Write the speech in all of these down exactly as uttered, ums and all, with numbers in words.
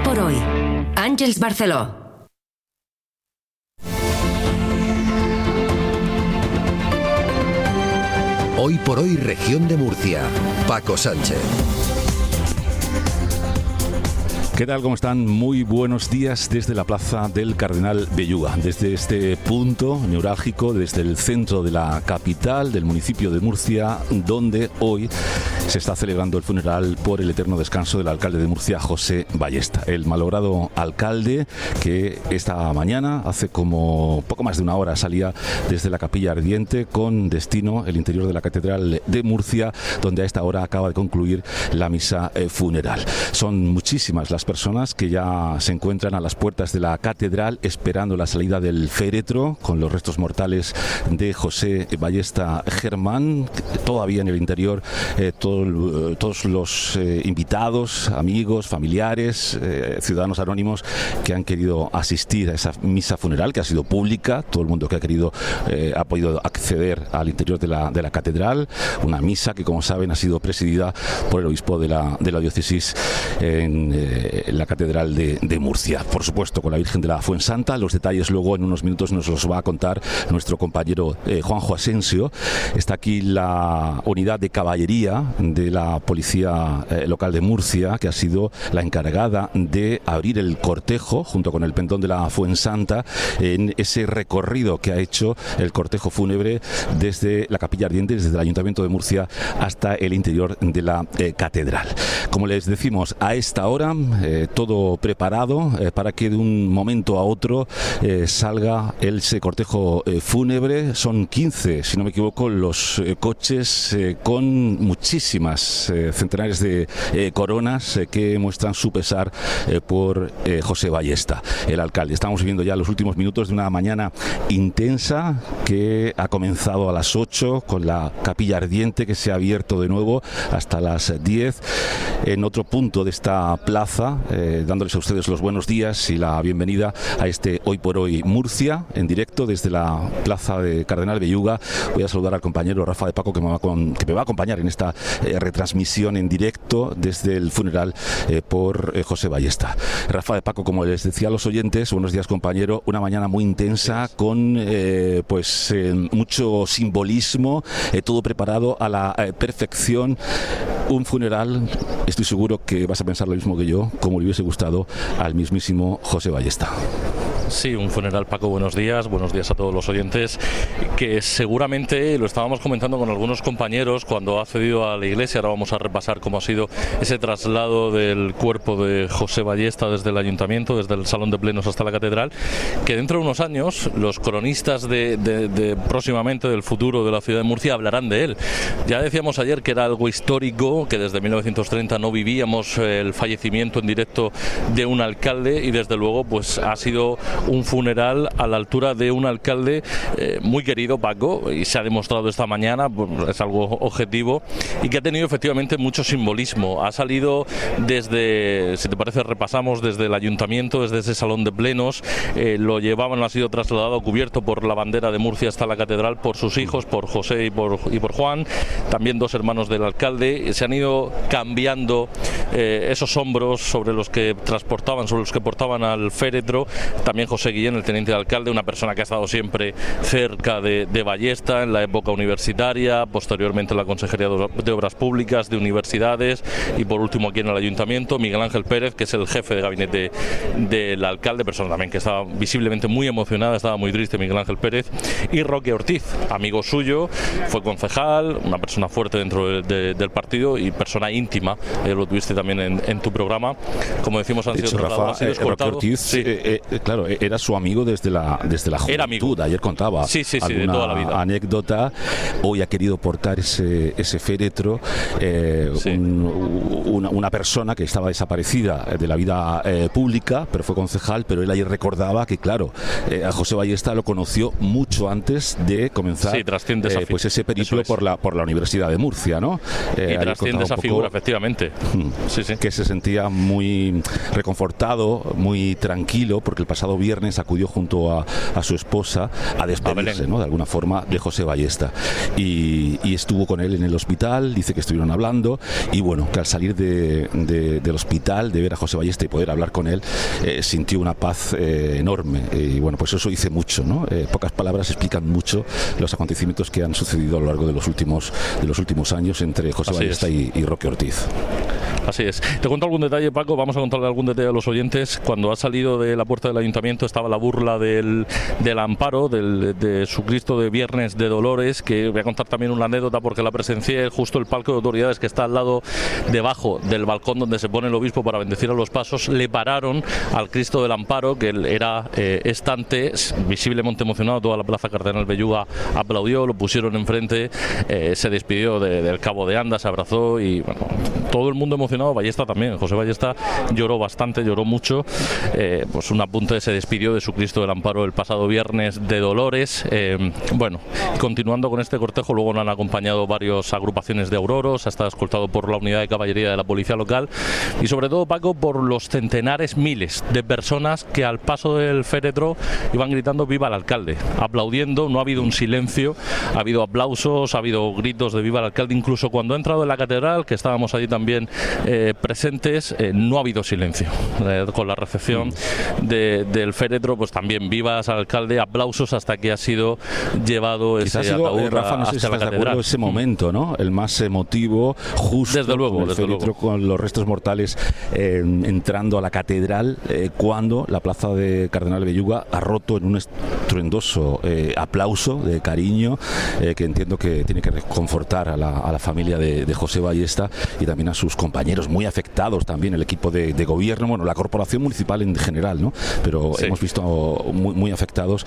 por hoy. Àngels Barceló. Hoy por hoy, región de Murcia. Paco Sánchez. ¿Qué tal? ¿Cómo están? Muy buenos días desde la Plaza del Cardenal Belluga, desde este punto neurálgico, desde el centro de la capital del municipio de Murcia, donde hoy se está celebrando el funeral por el eterno descanso del alcalde de Murcia, José Ballesta, el malogrado alcalde que esta mañana, hace como poco más de una hora, salía desde la Capilla Ardiente con destino el interior de la Catedral de Murcia, donde a esta hora acaba de concluir la misa eh, funeral. Son muchísimas las personas que ya se encuentran a las puertas de la catedral esperando la salida del féretro con los restos mortales de José Ballesta Germán. Todavía en el interior eh, todo, todos los eh, invitados, amigos, familiares, eh, ciudadanos anónimos que han querido asistir a esa misa funeral que ha sido pública. Todo el mundo que ha querido eh, ha podido acceder al interior de la, de la catedral. Una misa que, como saben, ha sido presidida por el obispo de la, de la diócesis en eh, en la Catedral de, de Murcia, por supuesto con la Virgen de la Fuensanta. Los detalles luego en unos minutos nos los va a contar nuestro compañero eh, Juanjo Asensio. Está aquí la unidad de caballería de la Policía eh, Local de Murcia, que ha sido la encargada de abrir el cortejo junto con el pendón de la Fuensanta en ese recorrido que ha hecho el cortejo fúnebre desde la Capilla Ardiente, desde el Ayuntamiento de Murcia hasta el interior de la eh, catedral. Como les decimos, a esta hora Eh, todo preparado eh, para que de un momento a otro eh, salga ese cortejo eh, fúnebre. Son quince, si no me equivoco, los eh, coches eh, con muchísimas eh, centenares de eh, coronas eh, que muestran su pesar eh, por eh, José Ballesta, el alcalde. Estamos viviendo ya los últimos minutos de una mañana intensa que ha comenzado a las ocho con la Capilla Ardiente, que se ha abierto de nuevo hasta las diez en otro punto de esta plaza, eh, dándoles a ustedes los buenos días y la bienvenida a este Hoy por Hoy Murcia, en directo desde la Plaza de Cardenal Belluga. Voy a saludar al compañero Rafa de Paco, que me va a, con, que me va a acompañar en esta eh, retransmisión en directo desde el funeral eh, por eh, José Ballesta. Rafa de Paco, como les decía a los oyentes, buenos días, compañero. Una mañana muy intensa con eh, pues eh, mucho simbolismo, eh, todo preparado a la eh, perfección. Un funeral, estoy seguro que vas a pensar lo mismo que yo, como le hubiese gustado al mismísimo José Ballesta. Sí, un funeral, Paco, buenos días, buenos días a todos los oyentes, que seguramente lo estábamos comentando con algunos compañeros cuando ha cedido a la iglesia. Ahora vamos a repasar cómo ha sido ese traslado del cuerpo de José Ballesta desde el ayuntamiento, desde el salón de plenos hasta la catedral, que dentro de unos años los cronistas de, de, de próximamente del futuro de la ciudad de Murcia hablarán de él. Ya decíamos ayer que era algo histórico, que desde mil novecientos treinta no vivíamos el fallecimiento en directo de un alcalde, y desde luego pues ha sido un funeral a la altura de un alcalde eh, muy querido, Paco, y se ha demostrado esta mañana, pues, es algo objetivo, y que ha tenido efectivamente mucho simbolismo. Ha salido desde, si te parece, repasamos desde el ayuntamiento, desde ese salón de plenos, eh, lo llevaban, ha sido trasladado cubierto por la bandera de Murcia hasta la catedral por sus hijos, por José y por, y por Juan, también dos hermanos del alcalde. Se han ido cambiando eh, esos hombros sobre los que transportaban, sobre los que portaban al féretro. También José Guillén, el teniente de alcalde, una persona que ha estado siempre cerca de, de Ballesta en la época universitaria, posteriormente en la Consejería de Obras Públicas, de Universidades, y por último aquí en el Ayuntamiento. Miguel Ángel Pérez, que es el jefe de gabinete del alcalde, persona también que estaba visiblemente muy emocionada, estaba muy triste, Miguel Ángel Pérez. Y Roque Ortiz, amigo suyo, fue concejal, una persona fuerte dentro de, de, del partido y persona íntima, eh, lo tuviste también en, en tu programa. Como decimos, han de sido hecho, Rafa, eh, Roque Ortiz, sí. eh, eh, claro, era su amigo desde la desde la juventud. Era amigo. Ayer contaba sí, sí, sí, alguna de toda la vida. anécdota. Hoy ha querido portar ese ese féretro eh, sí. un, una, una persona que estaba desaparecida de la vida eh, pública, pero fue concejal. Pero él ayer recordaba que, claro, eh, a José Ballesta lo conoció mucho antes de comenzar sí, trasciende eh, pues ese periplo es. por la por la Universidad de Murcia, ¿no? Eh, y trasciende esa figura, efectivamente. Sí, sí. Que se sentía muy reconfortado, muy tranquilo, porque el pasado viernes viernes acudió junto a, a su esposa a despedirse, ¿no?, de alguna forma, de José Ballesta. Y, y estuvo con él en el hospital, dice que estuvieron hablando, y bueno, que al salir de, de, del hospital, de ver a José Ballesta y poder hablar con él, eh, sintió una paz eh, enorme. Y bueno, pues eso dice mucho, ¿no? Eh, pocas palabras explican mucho los acontecimientos que han sucedido a lo largo de los últimos, de los últimos años entre José Así Ballesta y, y Roque Ortiz. Así es. Te cuento algún detalle, Paco, vamos a contarle algún detalle a los oyentes. Cuando ha salido de la puerta del ayuntamiento estaba la burla del, del amparo, del, de su Cristo de Viernes de Dolores, que voy a contar también una anécdota porque la presencié, justo el palco de autoridades que está al lado, debajo del balcón donde se pone el obispo para bendecir a los pasos, le pararon al Cristo del Amparo, que era eh, estante, visiblemente emocionado, toda la plaza Cardenal Belluga aplaudió, lo pusieron enfrente, eh, se despidió de, del Cabo de Anda, se abrazó y bueno, todo el mundo emocionado. Ballesta también, José Ballesta lloró bastante, lloró mucho, eh, pues un apunte, se despidió de su Cristo del Amparo el pasado Viernes de Dolores. Eh, bueno, continuando con este cortejo, luego nos han acompañado varias agrupaciones de auroros, ha estado escoltado por la unidad de caballería de la policía local y sobre todo, Paco, por los centenares, miles de personas que al paso del féretro iban gritando viva el alcalde, aplaudiendo. No ha habido un silencio, ha habido aplausos, ha habido gritos de viva el alcalde, incluso cuando ha entrado en la catedral, que estábamos allí también Eh, presentes, eh, no ha habido silencio. Eh, con la recepción de, del féretro, pues también vivas al alcalde, aplausos hasta que ha sido llevado ese sido, ataúd eh, Rafa, no sé hasta si la estás catedral. De acuerdo, ese momento, ¿no? El más emotivo, justo desde luego, el desde féretro luego. con los restos mortales eh, entrando a la catedral, eh, cuando la plaza de Cardenal Belluga ha roto en un estruendoso eh, aplauso de cariño, eh, que entiendo que tiene que reconfortar a la, a la familia de, de José Ballesta y también a sus compañeros muy afectados, también el equipo de, de gobierno, bueno, la corporación municipal en general, ¿no? Pero sí, hemos visto muy, muy afectados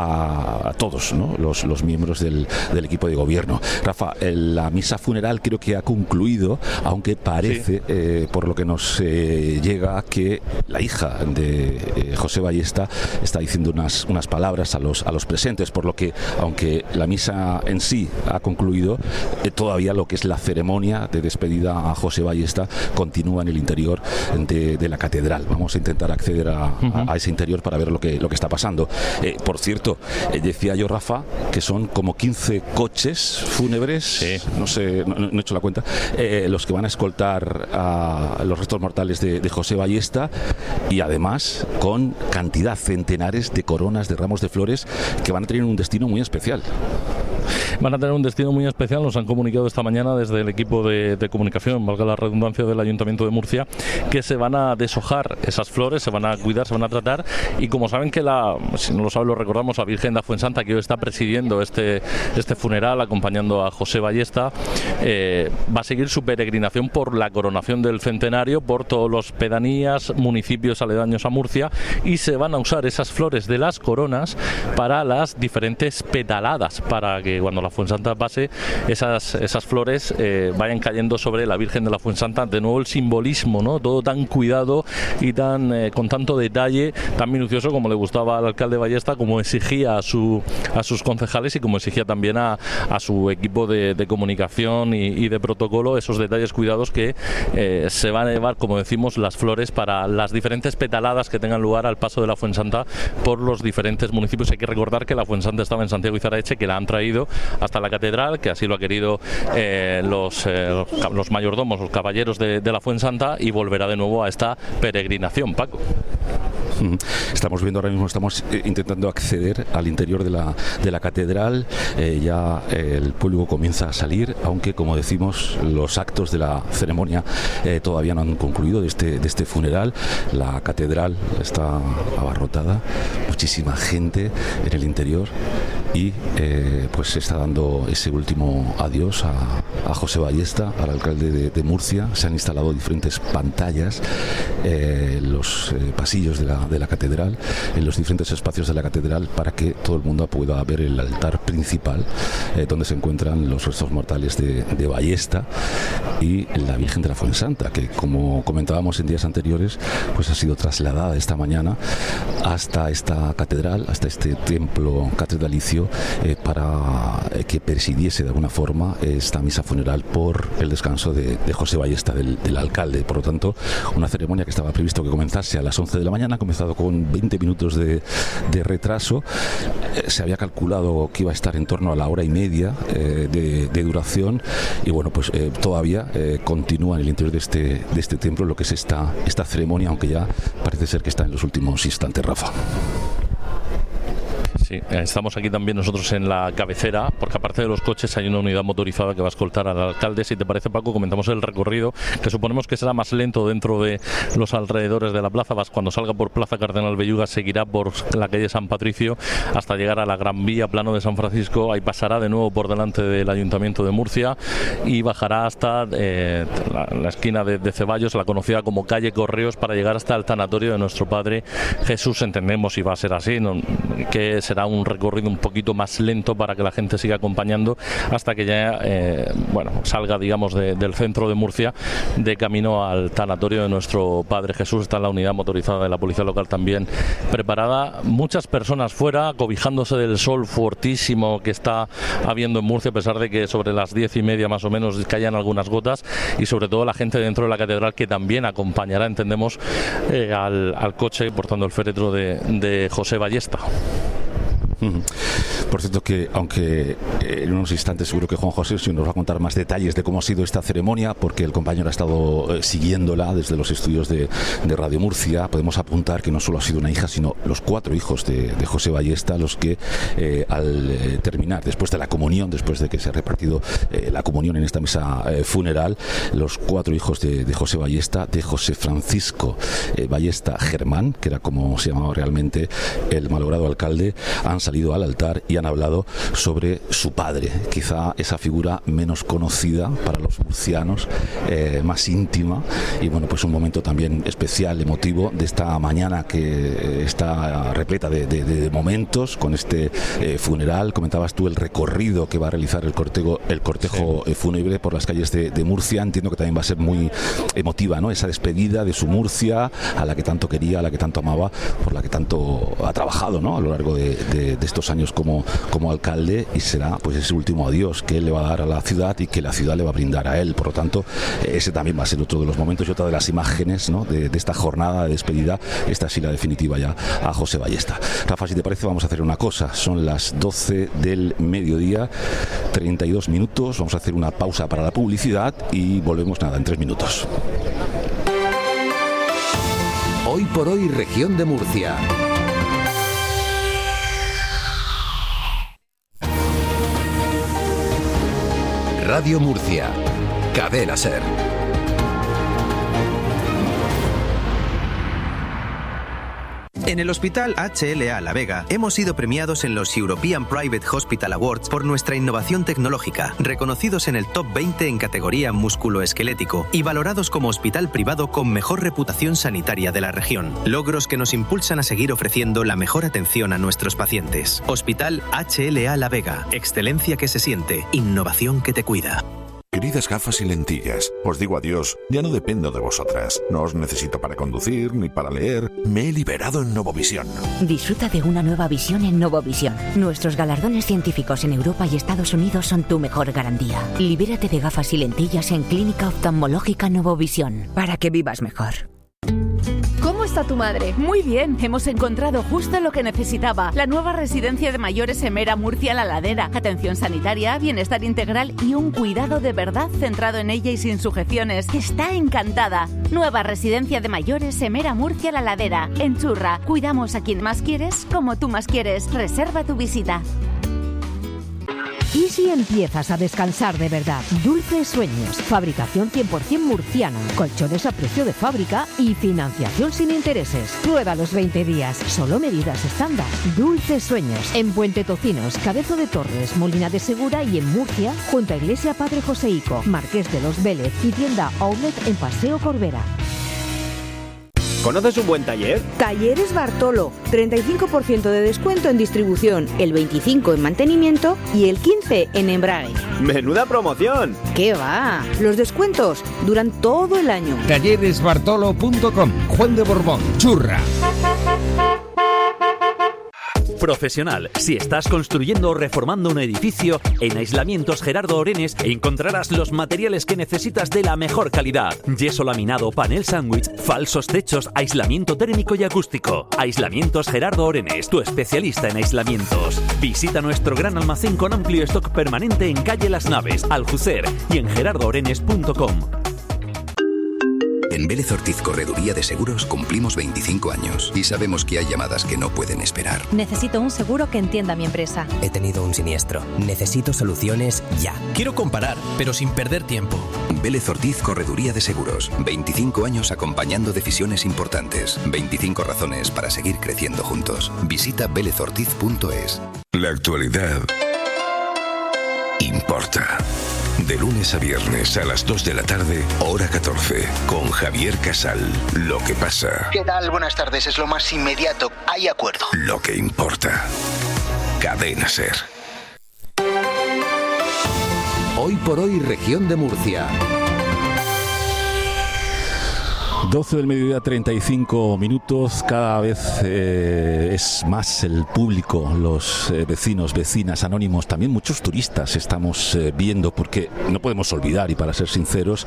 a, a todos, ¿no?, los, los miembros del, del equipo de gobierno. Rafa, la misa funeral creo que ha concluido, aunque parece, sí. eh, por lo que nos eh, llega, que la hija de eh, José Ballesta está diciendo unas, unas palabras a los, a los presentes, por lo que, aunque la misa en sí ha concluido, eh, todavía lo que es la ceremonia de despedida a José Ballesta continúa en el interior de, de la catedral. Vamos a intentar acceder a, uh-huh. a, a ese interior para ver lo que, lo que está pasando. Eh, por cierto, eh, decía yo, Rafa, que son como quince coches fúnebres, sí. no sé, no, no he hecho la cuenta, eh, los que van a escoltar a los restos mortales de, de José Ballesta, y además con cantidad, centenares de coronas, de ramos de flores, que van a tener un destino muy especial. Van a tener un destino muy especial, nos han comunicado esta mañana desde el equipo de, de comunicación, valga la redundancia, del Ayuntamiento de Murcia, que se van a deshojar esas flores, se van a cuidar, se van a tratar, y como saben que la, si no lo saben, lo recordamos, la Virgen de la Fuensanta, que hoy está presidiendo este, este funeral, acompañando a José Ballesta, eh, va a seguir su peregrinación por la coronación del centenario, por todos los pedanías, municipios aledaños a Murcia, y se van a usar esas flores de las coronas para las diferentes petaladas, para que cuando la Fuensanta pase, esas, esas flores eh, vayan cayendo sobre la Virgen de la Fuensanta. De nuevo el simbolismo, ¿no? Todo tan cuidado y tan eh, con tanto detalle, tan minucioso, como le gustaba al alcalde Ballesta, como exigía a, su, a sus concejales y como exigía también a, a su equipo de, de comunicación y, y de protocolo, esos detalles cuidados que eh, se van a llevar, como decimos, las flores para las diferentes petaladas que tengan lugar al paso de la Fuensanta por los diferentes municipios. Hay que recordar que la Fuensanta estaba en Santiago y Zaraeche, que la han traído hasta la catedral, que así lo ha querido eh, los, eh, los mayordomos, los caballeros de, de la Fuensanta, y volverá de nuevo a esta peregrinación, Paco. Estamos viendo ahora mismo, estamos intentando acceder al interior de la, de la catedral, eh, ya eh, el público comienza a salir, aunque, como decimos, los actos de la ceremonia eh, todavía no han concluido de este, de este funeral. La catedral está abarrotada, muchísima gente en el interior, y eh, pues se está dando ese último adiós a, a José Ballesta, al alcalde de, de Murcia. Se han instalado diferentes pantallas eh, en los eh, pasillos de la, de la catedral, en los diferentes espacios de la catedral, para que todo el mundo pueda ver el altar principal, eh, donde se encuentran los restos mortales de, de Ballesta y la Virgen de la Fuensanta, que, como comentábamos en días anteriores, pues ha sido trasladada esta mañana hasta esta catedral, hasta este templo catedralicio, pedido eh, para eh, que presidiese de alguna forma esta misa funeral por el descanso de, de José Ballesta, del, del alcalde. Por lo tanto, una ceremonia que estaba previsto que comenzase a las once de la mañana, ha comenzado con veinte minutos de, de retraso. Eh, se había calculado que iba a estar en torno a la hora y media eh, de, de duración, y bueno, pues eh, todavía eh, continúa en el interior de este, de este templo lo que es esta, esta ceremonia, aunque ya parece ser que está en los últimos instantes, Rafa. Sí, estamos aquí también nosotros en la cabecera, porque aparte de los coches hay una unidad motorizada que va a escoltar al alcalde. Si te parece, Paco, comentamos el recorrido, que suponemos que será más lento dentro de los alrededores de la plaza. Vas, cuando salga por Plaza Cardenal Belluga, seguirá por la calle San Patricio hasta llegar a la Gran Vía, Plano de San Francisco. Ahí pasará de nuevo por delante del Ayuntamiento de Murcia y bajará hasta eh, la, la esquina de, de Ceballos, la conocida como calle Correos, para llegar hasta el tanatorio de nuestro Padre Jesús. Entendemos, y va a ser así, ¿no?, que será un recorrido un poquito más lento para que la gente siga acompañando hasta que ya eh, bueno, salga, digamos, de, del centro de Murcia, de camino al tanatorio de nuestro Padre Jesús. Está la unidad motorizada de la policía local también preparada. Muchas personas fuera, cobijándose del sol fuertísimo que está habiendo en Murcia, a pesar de que sobre las diez y media más o menos caían algunas gotas, y sobre todo la gente dentro de la catedral, que también acompañará, entendemos, eh, al, al coche portando el féretro de, de José Ballesta. Por cierto, que aunque en unos instantes seguro que Juan José nos va a contar más detalles de cómo ha sido esta ceremonia, porque el compañero ha estado siguiéndola desde los estudios de, de Radio Murcia, podemos apuntar que no solo ha sido una hija, sino los cuatro hijos de, de José Ballesta, los que eh, al eh, terminar, después de la comunión, después de que se ha repartido eh, la comunión en esta misa eh, funeral, los cuatro hijos de, de José Ballesta, de José Francisco eh, Ballesta Germán, que era como se llamaba realmente el malogrado alcalde, han salido al altar y han hablado sobre su padre, quizá esa figura menos conocida para los murcianos, eh, más íntima, y bueno, pues un momento también especial, emotivo, de esta mañana que está repleta de, de, de momentos con este eh, funeral. Comentabas tú el recorrido que va a realizar el cortejo, el cortejo sí. fúnebre por las calles de, de Murcia. Entiendo que también va a ser muy emotiva, ¿no?, esa despedida de su Murcia, a la que tanto quería, a la que tanto amaba, por la que tanto ha trabajado, ¿no?, a lo largo de, de, de estos años como, como alcalde, y será pues ese último adiós que él le va a dar a la ciudad y que la ciudad le va a brindar a él. Por lo tanto, ese también va a ser otro de los momentos y otra de las imágenes, ¿no?, de, de esta jornada de despedida, esta sí la definitiva ya a José Ballesta. Rafa, si te parece, vamos a hacer una cosa. Son las doce del mediodía, treinta y dos minutos. Vamos a hacer una pausa para la publicidad y volvemos, nada, en tres minutos. Hoy por hoy, región de Murcia. Radio Murcia, Cadena Ser. En el Hospital H L A La Vega hemos sido premiados en los European Private Hospital Awards por nuestra innovación tecnológica, reconocidos en el top veinte en categoría musculoesquelético y valorados como hospital privado con mejor reputación sanitaria de la región. Logros que nos impulsan a seguir ofreciendo la mejor atención a nuestros pacientes. Hospital H L A La Vega, excelencia que se siente, innovación que te cuida. Queridas gafas y lentillas, os digo adiós, ya no dependo de vosotras. No os necesito para conducir ni para leer. Me he liberado en Novovisión. Disfruta de una nueva visión en Novovisión. Nuestros galardones científicos en Europa y Estados Unidos son tu mejor garantía. Libérate de gafas y lentillas en Clínica Oftalmológica Novovisión, para que vivas mejor. ¿Cómo está tu madre? Muy bien, hemos encontrado justo lo que necesitaba. La nueva residencia de mayores Emera Murcia La Ladera. Atención sanitaria, bienestar integral y un cuidado de verdad centrado en ella y sin sujeciones. Está encantada. Nueva residencia de mayores Emera Murcia La Ladera. En Churra, cuidamos a quien más quieres, como tú más quieres. Reserva tu visita. ¿Y si empiezas a descansar de verdad? Dulces Sueños, fabricación cien por ciento murciana, colchones a precio de fábrica y financiación sin intereses. Prueba los veinte días, solo medidas estándar. Dulces Sueños, en Puente Tocinos, Cabezo de Torres, Molina de Segura y en Murcia, junto a Iglesia Padre Joseico, Marqués de los Vélez y tienda Outlet en Paseo Corbera. ¿Conoces un buen taller? Talleres Bartolo, treinta y cinco por ciento de descuento en distribución, el veinticinco por ciento en mantenimiento y el quince por ciento en embrague. ¡Menuda promoción! ¿Qué va? Los descuentos duran todo el año. talleres bartolo punto com, Juan de Borbón, Churra. profesional. Si estás construyendo o reformando un edificio, en Aislamientos Gerardo Orenes encontrarás los materiales que necesitas de la mejor calidad. Yeso laminado, panel sándwich, falsos techos, aislamiento térmico y acústico. Aislamientos Gerardo Orenes, tu especialista en aislamientos. Visita nuestro gran almacén con amplio stock permanente en calle Las Naves, Aljucer y en gerardo orenes punto com. En Vélez Ortiz Correduría de Seguros cumplimos veinticinco años y sabemos que hay llamadas que no pueden esperar. Necesito un seguro que entienda mi empresa. He tenido un siniestro. Necesito soluciones ya. Quiero comparar, pero sin perder tiempo. Vélez Ortiz Correduría de Seguros. veinticinco años acompañando decisiones importantes. veinticinco razones para seguir creciendo juntos. Visita vélez ortiz punto es. La actualidad importa. De lunes a viernes a las dos de la tarde, hora catorce, con Javier Casal. Lo que pasa. ¿Qué tal? Buenas tardes. Es lo más inmediato. Hay acuerdo. Lo que importa. Cadena SER. Hoy por hoy, región de Murcia. doce del mediodía, treinta y cinco minutos. Cada vez eh, es más el público, los eh, vecinos, vecinas, anónimos, también muchos turistas estamos eh, viendo, porque no podemos olvidar, y para ser sinceros,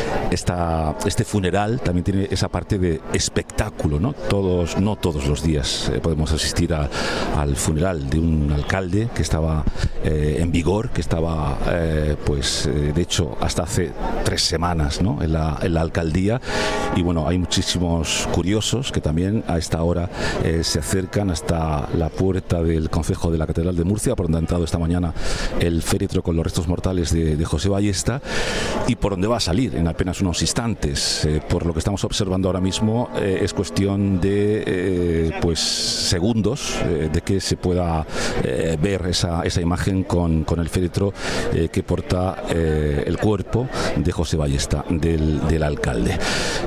esta, este funeral también tiene esa parte de espectáculo, ¿no? Todos, no todos los días eh, podemos asistir a, al funeral de un alcalde que estaba eh, en vigor, que estaba, eh, pues, eh, de hecho, hasta hace tres semanas, ¿no? en, la, en la alcaldía. Y bueno, hay muchísimos curiosos que también a esta hora eh, se acercan hasta la puerta del concejo de la Catedral de Murcia, por donde ha entrado esta mañana el féretro con los restos mortales de, de José Ballesta, y por donde va a salir en apenas unos instantes. Eh, por lo que estamos observando ahora mismo, eh, es cuestión de eh, pues segundos eh, de que se pueda eh, ver esa, esa imagen con, con el féretro eh, que porta eh, el cuerpo de José Ballesta, del, del alcalde.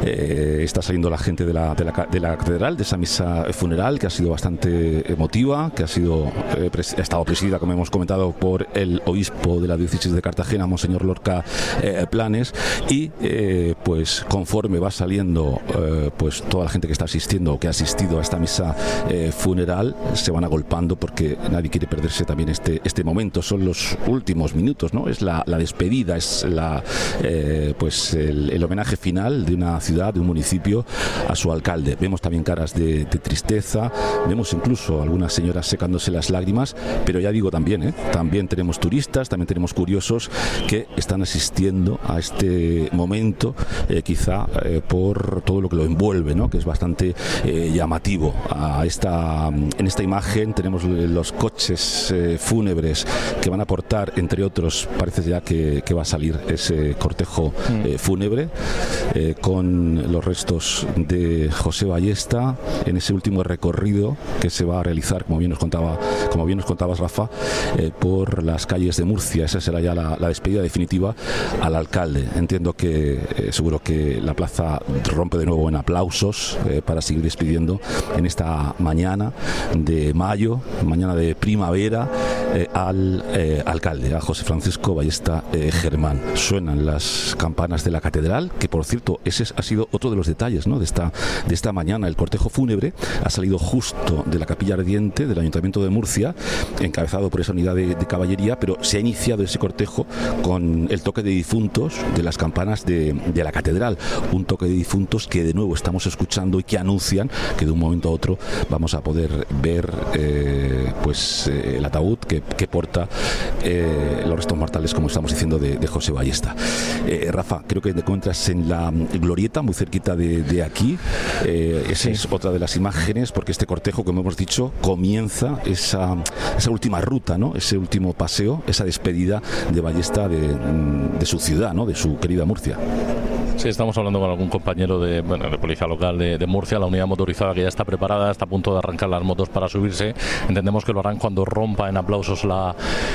Eh, está saliendo la gente de la, de, la, de la catedral, de esa misa funeral que ha sido bastante emotiva, que ha sido eh, pres, ha estado presidida, como hemos comentado, por el obispo de la diócesis de Cartagena, Monseñor Lorca eh, Planes, y eh, pues conforme va saliendo eh, pues toda la gente que está asistiendo o que ha asistido a esta misa eh, funeral, se van agolpando, porque nadie quiere perderse también este, este momento. Son los últimos minutos, ¿no? Es la, la despedida, es la eh, pues el, el homenaje final de una ciudad, de un municipio, a su alcalde. Vemos también caras de, de tristeza, vemos incluso algunas señoras secándose las lágrimas, pero ya digo también, ¿eh? también tenemos turistas, también tenemos curiosos que están asistiendo a este momento, eh, quizá eh, por todo lo que lo envuelve, ¿no? que es bastante eh, llamativo. A esta, en esta imagen tenemos los coches eh, fúnebres que van a portar, entre otros, parece ya que, que va a salir ese cortejo eh, fúnebre eh, con los restos de José Ballesta en ese último recorrido que se va a realizar, como bien nos contaba, como bien nos contabas, Rafa, eh, por las calles de Murcia. Esa será ya la, la despedida definitiva al alcalde. Entiendo que eh, seguro que la plaza rompe de nuevo en aplausos eh, para seguir despidiendo en esta mañana de mayo, mañana de primavera, eh, al eh, alcalde, a José Francisco Ballesta eh, Germán. Suenan las campanas de la catedral, que por cierto ese ha sido otro de los detalles, ¿no? de esta de esta mañana. El cortejo fúnebre ha salido justo de la capilla ardiente del Ayuntamiento de Murcia, encabezado por esa unidad de, de caballería, pero se ha iniciado ese cortejo con el toque de difuntos de las campanas de, de la catedral, un toque de difuntos que de nuevo estamos escuchando y que anuncian que de un momento a otro vamos a poder ver eh, pues eh, el ataúd que, que porta eh, los restos mortales, como estamos diciendo, de, de José Ballesta. eh, Rafa, creo que te encuentras en la glorieta, muy cerquita de, de aquí. Eh, esa sí. es otra de las imágenes, porque este cortejo, como hemos dicho, comienza esa, esa última ruta, ¿no? Ese último paseo, esa despedida de Ballesta de, de su ciudad, ¿no? De su querida Murcia. Sí, estamos hablando con algún compañero de, bueno, de policía local de, de Murcia, la unidad motorizada que ya está preparada, está a punto de arrancar las motos para subirse. Entendemos que lo harán cuando rompa en aplausos la,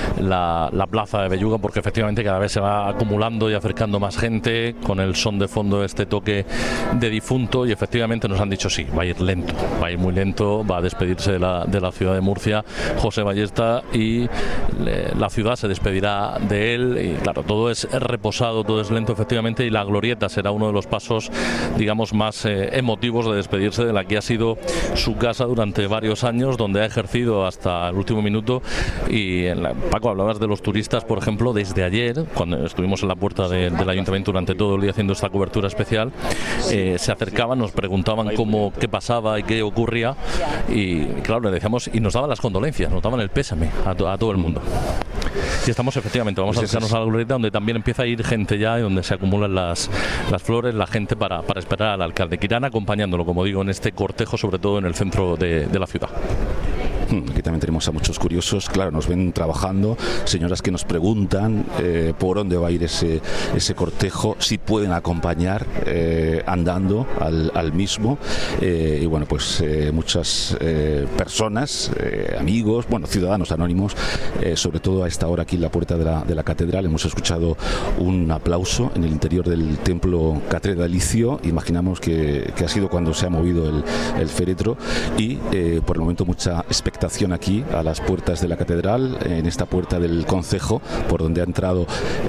la, la plaza de Belluga, porque efectivamente cada vez se va acumulando y acercando más gente, con el son de fondo este toque de difunto, y efectivamente nos han dicho sí, va a ir lento, va a ir muy lento, va a despedirse de la, de la ciudad de Murcia José Ballesta, y le, la ciudad se despedirá de él, y claro, todo es reposado, todo es lento efectivamente, y la glorieta será uno de los pasos, digamos, más eh, emotivos de despedirse de la que ha sido su casa durante varios años, donde ha ejercido hasta el último minuto. Y en la, Paco, hablabas de los turistas, por ejemplo, desde ayer, cuando estuvimos en la puerta de, del ayuntamiento durante todo el día haciendo esta cobertura especial, eh, se acercaban, nos preguntaban cómo, qué pasaba y qué ocurría, y claro, le decíamos, y nos daban las condolencias, nos daban el pésame a, to, a todo el mundo. Y estamos, efectivamente, vamos pues a acercarnos a la glorieta, donde también empieza a ir gente ya y donde se acumulan las, las flores, la gente para, para esperar al alcalde, que irán acompañándolo, como digo, en este cortejo, sobre todo en el centro de, de la ciudad. Aquí también tenemos a muchos curiosos, claro, nos ven trabajando, señoras que nos preguntan eh, por dónde va a ir ese, ese cortejo, si pueden acompañar eh, andando al, al mismo, eh, y bueno, pues eh, muchas eh, personas, eh, amigos, bueno, ciudadanos anónimos, eh, sobre todo a esta hora aquí en la puerta de la, de la catedral. Hemos escuchado un aplauso en el interior del templo catedralicio, imaginamos que, que ha sido cuando se ha movido el, el féretro, y eh, por el momento mucha expectativa aquí a las puertas de la catedral, en esta puerta del concejo, por donde ha entrado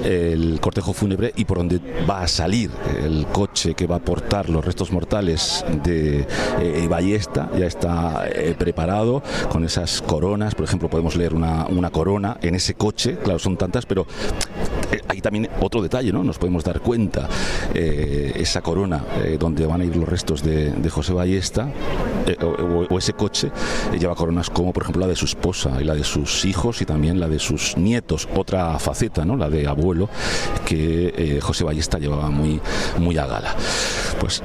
el cortejo fúnebre y por donde va a salir el coche que va a portar los restos mortales de eh, Ballesta. Ya está eh, preparado con esas coronas, por ejemplo, podemos leer una, una corona en ese coche, claro, son tantas, pero eh, hay también otro detalle, ¿no? Nos podemos dar cuenta, eh, esa corona eh, donde van a ir los restos de, de José Ballesta, eh, o, o ese coche eh, lleva coronas como por ejemplo la de su esposa y la de sus hijos y también la de sus nietos, otra faceta, ¿no? La de abuelo, que eh, José Ballesta llevaba muy, muy a gala. Pues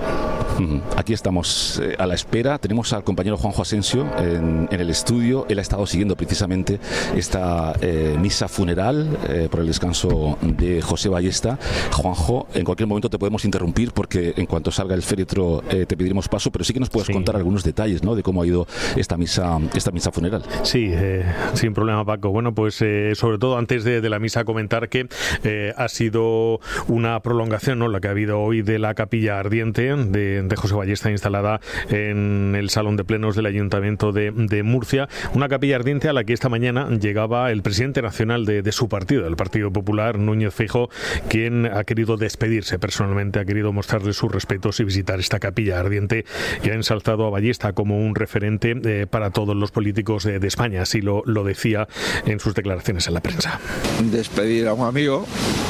aquí estamos eh, a la espera. Tenemos al compañero Juanjo Asensio en, en el estudio. Él ha estado siguiendo precisamente esta eh, misa funeral eh, por el descanso de José Ballesta. Juanjo, en cualquier momento te podemos interrumpir porque en cuanto salga el féretro eh, te pediremos paso, pero sí que nos puedes sí. contar algunos detalles, ¿no? De cómo ha ido esta misa, esta misa funeral. Sí, eh, sin problema, Paco. Bueno, pues eh, sobre todo antes de, de la misa comentar que eh, ha sido una prolongación, ¿no?, la que ha habido hoy de la capilla ardiente de, de José Ballesta, instalada en el Salón de Plenos del Ayuntamiento de, de Murcia. Una capilla ardiente a la que esta mañana llegaba el presidente nacional de, de su partido, el Partido Popular, Núñez Feijóo, quien ha querido despedirse personalmente, ha querido mostrarle sus respetos y visitar esta capilla ardiente, y ha ensalzado a Ballesta como un referente eh, para todos los políticos de, de España. Así lo, lo decía en sus declaraciones en la prensa. Despedir a un amigo,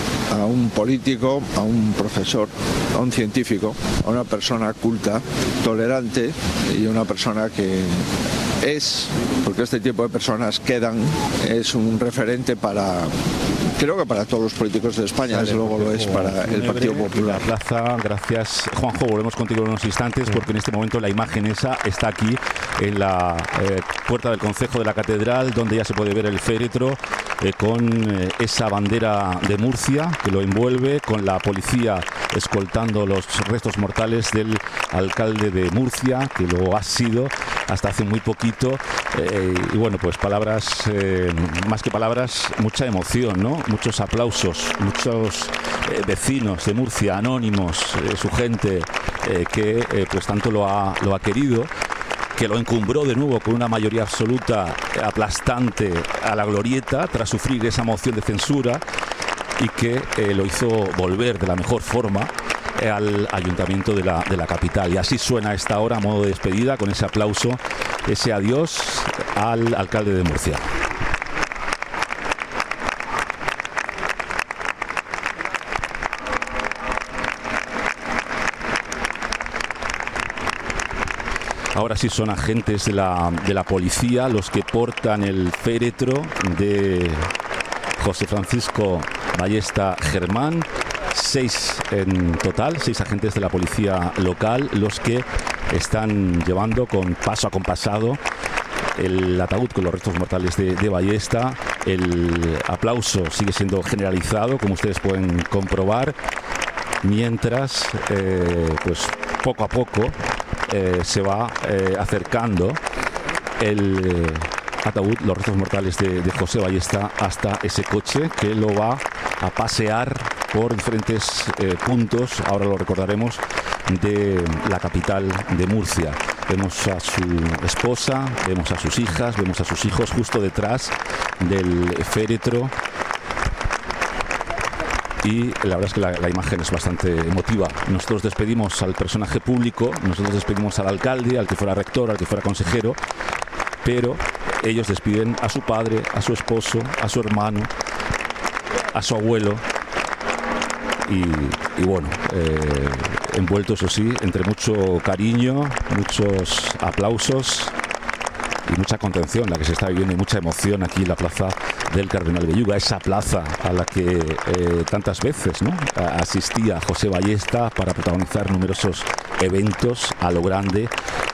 a un político, a un profesor, a un científico, a una persona culta, tolerante y una persona que es, porque este tipo de personas quedan, es un referente para, creo que para todos los políticos de España, desde luego lo es para el Partido Popular. La plaza, gracias Juanjo, volvemos contigo en unos instantes porque en este momento la imagen esa está aquí en la eh, puerta del concejo de la catedral, donde ya se puede ver el féretro eh, con eh, esa bandera de Murcia que lo envuelve, con la policía escoltando los restos mortales del alcalde de Murcia, que lo ha sido hasta hace muy poquito, eh, y bueno, pues palabras, eh, más que palabras, mucha emoción, ¿no? Muchos aplausos, muchos eh, vecinos de Murcia, anónimos, eh, su gente eh, que eh, pues tanto lo ha, lo ha querido, que lo encumbró de nuevo con una mayoría absoluta aplastante a la glorieta tras sufrir esa moción de censura, y que eh, lo hizo volver de la mejor forma eh, al ayuntamiento de la, de la capital. Y así suena a esta hora, a modo de despedida, con ese aplauso, ese adiós al alcalde de Murcia. Ahora sí son agentes de la, de la policía los que portan el féretro de José Francisco Ballesta Germán. Seis en total, seis agentes de la policía local los que están llevando con paso acompasado el ataúd con los restos mortales de, de Ballesta. El aplauso sigue siendo generalizado, como ustedes pueden comprobar, mientras eh, pues poco a poco eh, se va eh, acercando el eh, ataúd, los restos mortales de, de José Ballesta, hasta ese coche que lo va a pasear por diferentes eh, puntos, ahora lo recordaremos, de la capital de Murcia. Vemos a su esposa, vemos a sus hijas, vemos a sus hijos justo detrás del féretro. y la verdad es que la, la imagen es bastante emotiva. Nosotros despedimos al personaje público, nosotros despedimos al alcalde, al que fuera rector, al que fuera consejero, pero ellos despiden a su padre, a su esposo, a su hermano, a su abuelo y, y bueno, eh, envuelto, eso sí, entre mucho cariño, muchos aplausos y mucha contención la que se está viviendo y mucha emoción aquí en la plaza del Cardenal Belluga, esa plaza a la que eh, tantas veces, ¿no?, asistía José Ballesta para protagonizar numerosos eventos a lo grande.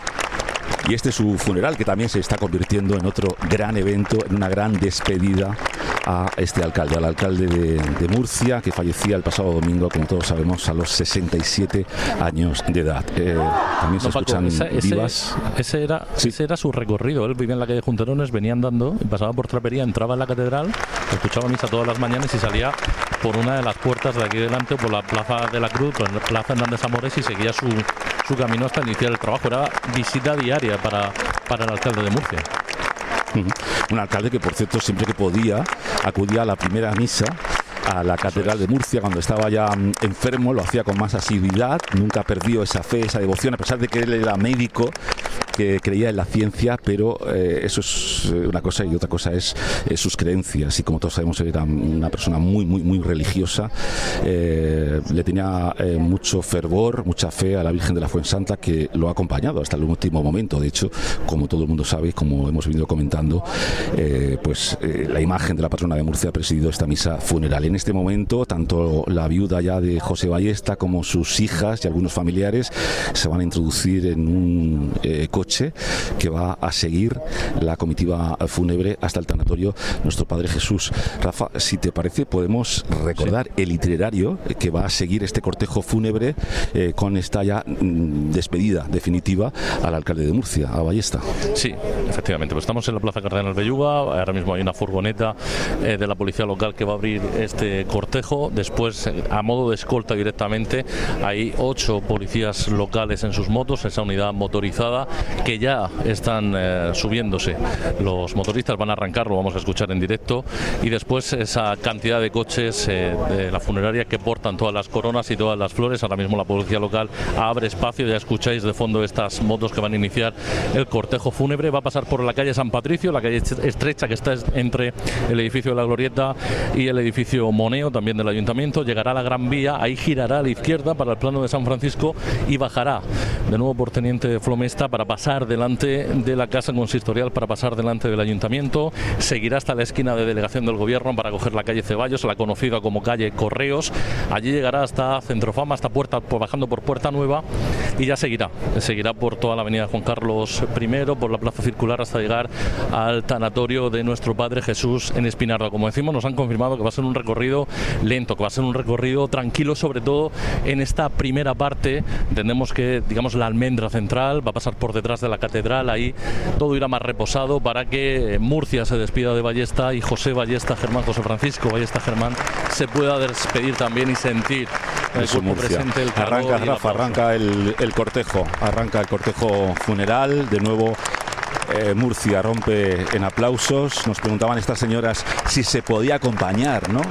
Y este es su funeral, que también se está convirtiendo en otro gran evento, en una gran despedida a este alcalde, al alcalde de, de Murcia, que fallecía el pasado domingo, como todos sabemos, a los sesenta y siete años de edad. Eh, también se no, Paco, escuchan esa, ese, vivas. Ese era, sí. ese era su recorrido. Él vivía en la calle Junterones, venía andando, pasaba por Trapería, entraba en la catedral, escuchaba misa todas las mañanas y salía por una de las puertas de aquí delante, por la Plaza de la Cruz, por la Plaza Hernández Amores, y seguía su, su camino hasta iniciar el trabajo. Era visita diaria para, para el alcalde de Murcia. Un alcalde que, por cierto, siempre que podía acudía a la primera misa a la Catedral de Murcia cuando estaba ya enfermo, lo hacía con más asiduidad, nunca perdió esa fe, esa devoción, a pesar de que él era médico, que creía en la ciencia, pero eh, eso es una cosa y otra cosa es eh, sus creencias, y como todos sabemos era una persona muy muy muy religiosa, eh, le tenía eh, mucho fervor, mucha fe a la Virgen de la Fuensanta, que lo ha acompañado hasta el último momento. De hecho, como todo el mundo sabe, como hemos venido comentando, eh, pues eh, la imagen de la patrona de Murcia ha presidido esta misa funeral. En este momento, tanto la viuda ya de José Ballesta como sus hijas y algunos familiares se van a introducir en un eh, coche que va a seguir la comitiva fúnebre hasta el tanatorio Nuestro Padre Jesús. Rafa, si te parece, podemos recordar sí. el itinerario que va a seguir este cortejo fúnebre eh, con esta ya mm, despedida definitiva al alcalde de Murcia, a Ballesta. Sí, efectivamente, pues estamos en la Plaza Cardenal Belluga. Ahora mismo hay una furgoneta eh, de la policía local que va a abrir este cortejo. Después, a modo de escolta directamente, hay ocho policías locales en sus motos, esa unidad motorizada, que ya están eh, subiéndose. Los motoristas van a arrancar, lo vamos a escuchar en directo, y después esa cantidad de coches eh, de la funeraria que portan todas las coronas y todas las flores. Ahora mismo la policía local abre espacio, ya escucháis de fondo estas motos que van a iniciar el cortejo fúnebre. Va a pasar por la calle San Patricio, la calle estrecha que está entre el edificio de la Glorieta y el edificio Moneo, también del Ayuntamiento. Llegará a la Gran Vía, ahí girará a la izquierda para el plano de San Francisco y bajará de nuevo por Teniente Flomesta para pasar delante de la Casa Consistorial, para pasar delante del Ayuntamiento. Seguirá hasta la esquina de Delegación del Gobierno para coger la calle Ceballos, la conocida como calle Correos. Allí llegará hasta Centrofama, hasta Puerta, bajando por Puerta Nueva, y ya seguirá. Seguirá por toda la avenida Juan Carlos primero, por la Plaza Circular, hasta llegar al tanatorio de Nuestro Padre Jesús en Espinardo. Como decimos, nos han confirmado que va a ser un recorrido lento, que va a ser un recorrido tranquilo, sobre todo en esta primera parte. Entendemos que, digamos, la almendra central va a pasar por detrás de la catedral, ahí todo irá más reposado para que Murcia se despida de Ballesta y José Ballesta Germán, José Francisco Ballesta Germán, se pueda despedir también y sentir el cuerpo presente, el calor. Arranca, Rafa, arranca el, el cortejo, arranca el cortejo funeral, de nuevo. Eh, Murcia rompe en aplausos. Nos preguntaban estas señoras si se podía acompañar, ¿no?,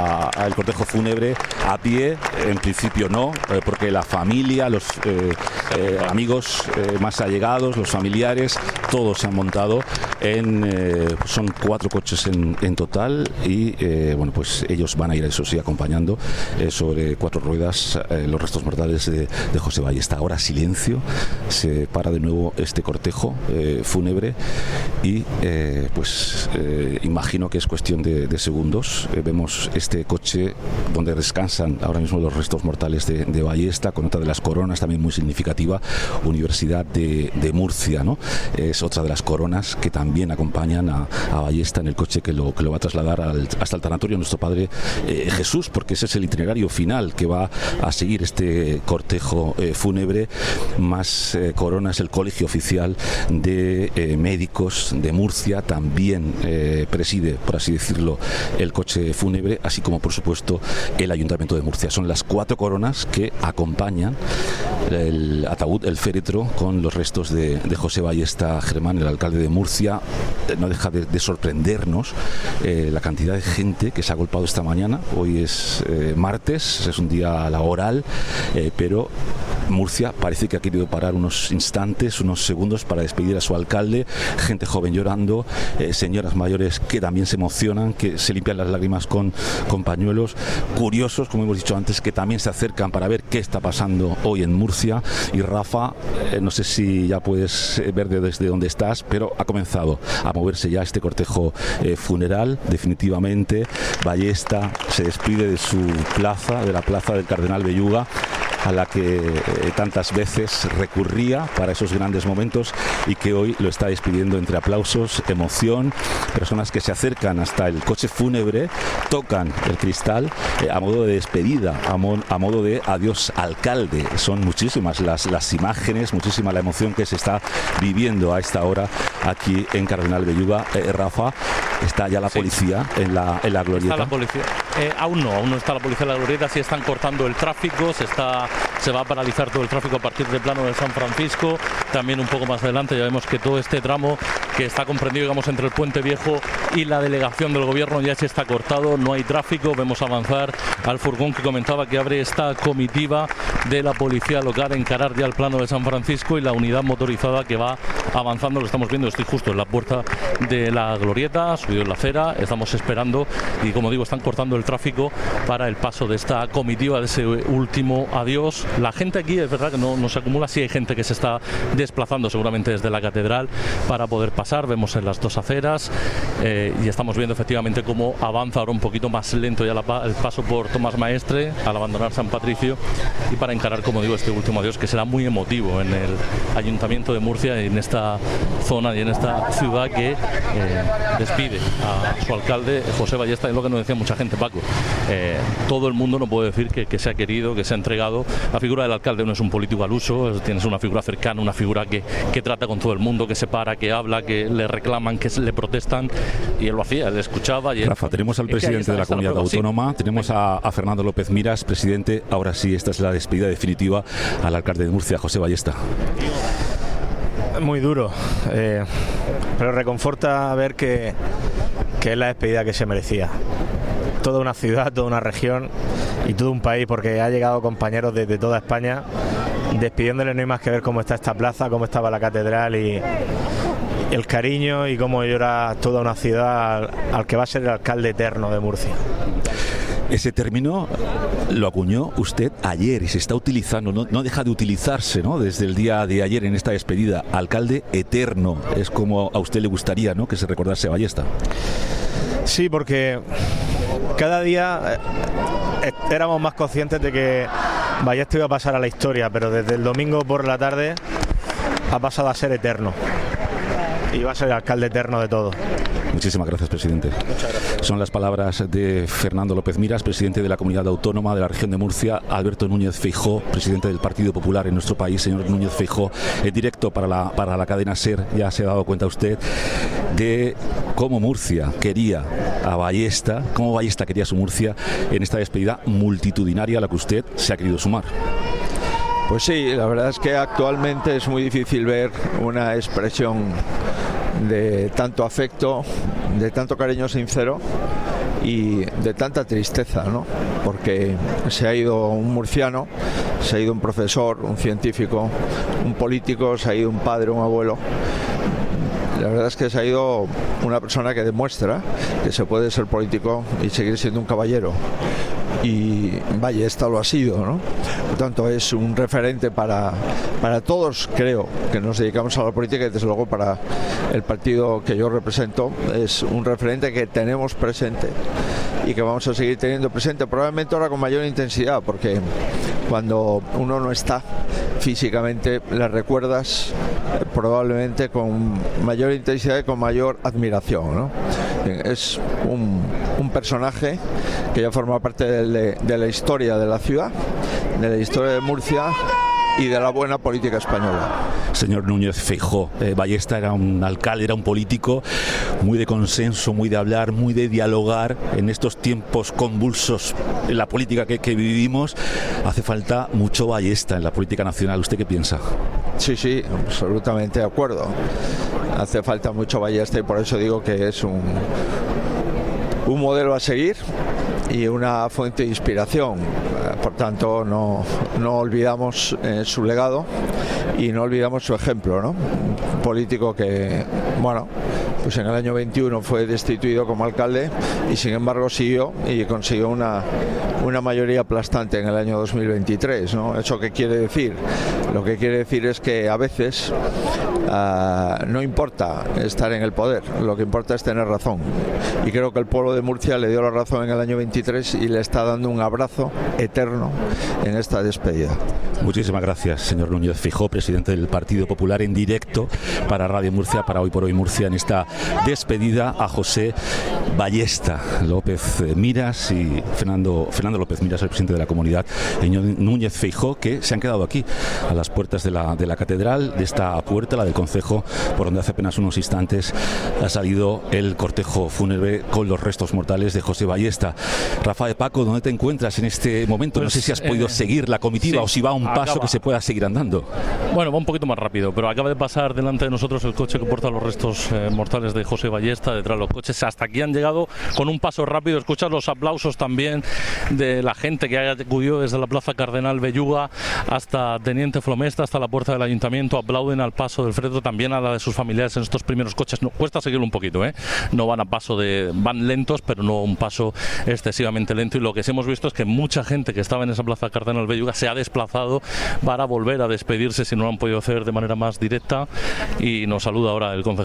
al cortejo fúnebre a pie. En principio no, eh, porque la familia, los eh, eh, amigos eh, más allegados, los familiares, todos se han montado en eh, son cuatro coches en, en total, y eh, bueno, pues ellos van a ir, eso sí, acompañando eh, sobre cuatro ruedas eh, los restos mortales de, de José Ballesta. Ahora silencio, se para de nuevo este cortejo eh, fúnebre y eh, pues eh, imagino que es cuestión de, de segundos. Eh, vemos este coche donde descansan ahora mismo los restos mortales de, de Ballesta, con otra de las coronas también muy significativa, Universidad de, de Murcia, ¿no? Es otra de las coronas que también acompañan a, a Ballesta en el coche que lo, que lo va a trasladar al, hasta el tanatorio Nuestro Padre eh, Jesús, porque ese es el itinerario final que va a seguir este cortejo eh, fúnebre. Más eh, coronas, el colegio oficial de Eh, médicos de Murcia también eh, preside, por así decirlo, el coche fúnebre, así como por supuesto el Ayuntamiento de Murcia. Son las cuatro coronas que acompañan el ataúd, el féretro, con los restos de, de José Ballesta Germán, el alcalde de Murcia. Eh, no deja de, de sorprendernos eh, la cantidad de gente que se ha agolpado esta mañana. Hoy es eh, martes, es un día laboral, eh, pero Murcia parece que ha querido parar unos instantes, unos segundos para despedir a su alcalde. Gente joven llorando, eh, señoras mayores que también se emocionan, que se limpian las lágrimas con, con pañuelos, curiosos, como hemos dicho antes, que también se acercan para ver qué está pasando hoy en Murcia. Y Rafa, eh, no sé si ya puedes ver desde dónde estás, pero ha comenzado a moverse ya este cortejo eh, funeral. Definitivamente Ballesta se despide de su plaza, de la plaza del Cardenal Belluga, a la que eh, tantas veces recurría para esos grandes momentos, y que hoy lo está despidiendo entre aplausos, emoción, personas que se acercan hasta el coche fúnebre, tocan el cristal eh, a modo de despedida, a, mo a modo de adiós alcalde. Son muchísimas las, las imágenes, muchísima la emoción que se está viviendo a esta hora aquí en Cardenal Belluga. Eh, Rafa, está ya la sí. policía en la, en la glorieta. Está la policía. Eh, aún no, aún no está la policía en la glorieta. Sí están cortando el tráfico, se está, se va a paralizar todo el tráfico a partir del plano de San Francisco. También un poco más adelante ya vemos que todo este tramo que está comprendido, digamos, entre el Puente Viejo y la delegación del gobierno ya se está cortado, no hay tráfico. Vemos avanzar al furgón que comentaba que abre esta comitiva de la policía local, encarar ya el plano de San Francisco, y la unidad motorizada que va avanzando. Lo estamos viendo, estoy justo en la puerta de la glorieta, subido en la acera, estamos esperando, y como digo, están cortando el tráfico para el paso de esta comitiva, de ese último adiós. La gente aquí es verdad que no, no se acumula, sí hay gente que se está desplazando seguramente desde la catedral para poder pasar. Vemos en las dos aceras eh, y estamos viendo efectivamente cómo avanza ahora un poquito más lento ya la, el paso por Tomás Maestre al abandonar San Patricio, y para encarar, como digo, este último adiós que será muy emotivo en el Ayuntamiento de Murcia, y en esta zona y en esta ciudad que eh, despide a su alcalde José Ballesta. Es lo que nos decía mucha gente, Paco. Eh, todo el mundo no puede decir que, que se ha querido, que se ha entregado. La figura del alcalde no es un político al uso, es, tienes una figura cercana, una figura que, que trata con todo el mundo, que se para, que habla, que le reclaman, que le protestan, y él lo hacía, él escuchaba. Y él... Rafa, tenemos al presidente está, de la comunidad autónoma, sí. tenemos a, a Fernando López Miras. Presidente, ahora sí, esta es la despedida definitiva al alcalde de Murcia, José Ballesta. Muy duro, eh, pero reconforta ver que, que es la despedida que se merecía. Toda una ciudad, toda una región y todo un país, porque ha llegado compañeros desde toda España despidiéndole. No hay más que ver cómo está esta plaza, cómo estaba la catedral, y el cariño y cómo llora toda una ciudad al, al que va a ser el alcalde eterno de Murcia. Ese término lo acuñó usted ayer y se está utilizando, no, no deja de utilizarse, ¿no?, desde el día de ayer en esta despedida. Alcalde eterno, es como a usted le gustaría, ¿no?, que se recordase a Ballesta. Sí, porque cada día eh, éramos más conscientes de que Ballesta iba a pasar a la historia, pero desde el domingo por la tarde ha pasado a ser eterno. Y va a ser el alcalde eterno de todo. Muchísimas gracias, presidente. Muchas gracias. Son las palabras de Fernando López Miras, presidente de la Comunidad Autónoma de la Región de Murcia. Alberto Núñez Feijóo, presidente del Partido Popular en nuestro país. Señor Núñez Feijóo, en directo para la, para la cadena SER, ya se ha dado cuenta usted de cómo Murcia quería a Ballesta, cómo Ballesta quería su Murcia en esta despedida multitudinaria a la que usted se ha querido sumar. Pues sí, la verdad es que actualmente es muy difícil ver una expresión de tanto afecto, de tanto cariño sincero y de tanta tristeza, ¿no? Porque se ha ido un murciano, se ha ido un profesor, un científico, un político, se ha ido un padre, un abuelo. La verdad es que se ha ido una persona que demuestra que se puede ser político y seguir siendo un caballero. Y Ballesta lo ha sido, ¿no? Por tanto, es un referente para, para todos, creo, que nos dedicamos a la política, y desde luego para el partido que yo represento es un referente que tenemos presente y que vamos a seguir teniendo presente, probablemente ahora con mayor intensidad, porque cuando uno no está físicamente le recuerdas probablemente con mayor intensidad y con mayor admiración, ¿no? Es un, un personaje que ya forma parte de, de la historia de la ciudad, de la historia de Murcia, y de la buena política española. Señor Núñez Feijóo, eh, Ballesta era un alcalde, era un político muy de consenso, muy de hablar, muy de dialogar. En estos tiempos convulsos en la política que, que vivimos, hace falta mucho Ballesta en la política nacional. ¿Usted qué piensa? Sí, sí, absolutamente de acuerdo. Hace falta mucho Ballesta y por eso digo que es un, un modelo a seguir y una fuente de inspiración. Por tanto, no, no olvidamos eh, su legado y no olvidamos su ejemplo, ¿no? Un político que, bueno, pues en el año veintiuno fue destituido como alcalde y sin embargo siguió y consiguió una, una mayoría aplastante en el año dos mil veintitrés, ¿no? ¿Eso qué quiere decir? Lo que quiere decir es que a veces uh, no importa estar en el poder, lo que importa es tener razón. Y creo que el pueblo de Murcia le dio la razón en el año veintitrés y le está dando un abrazo eterno en esta despedida. Muchísimas gracias, señor Núñez Feijóo, presidente del Partido Popular, en directo para Radio Murcia, para Hoy por Hoy Murcia, en esta despedida a José Ballesta López Miras y Fernando, Fernando López Miras, el presidente de la comunidad, señor Núñez Feijóo, que se han quedado aquí, a las puertas de la, de la catedral, de esta puerta, la del concejo, por donde hace apenas unos instantes ha salido el cortejo fúnebre con los restos mortales de José Ballesta. Rafael, Paco, ¿dónde te encuentras en este momento? Pues, no sé si has podido eh, seguir la comitiva, sí, o si va a un paso acaba. que se pueda seguir andando. Bueno, va un poquito más rápido, pero acaba de pasar delante de nosotros el coche que porta los restos eh, mortales de José Ballesta. Detrás los coches hasta aquí han llegado con un paso rápido. Escuchas los aplausos también de la gente que haya acudido desde la Plaza Cardenal Belluga hasta Teniente Flomesta, hasta la puerta del ayuntamiento. Aplauden al paso del féretro, también a la de sus familiares en estos primeros coches. No, cuesta seguirlo un poquito, ¿eh? No van a paso de... van lentos, pero no un paso excesivamente lento. Y lo que sí hemos visto es que mucha gente que estaba en esa Plaza Cardenal Belluga se ha desplazado para volver a despedirse si no lo han podido hacer de manera más directa. Y nos saluda ahora el concejal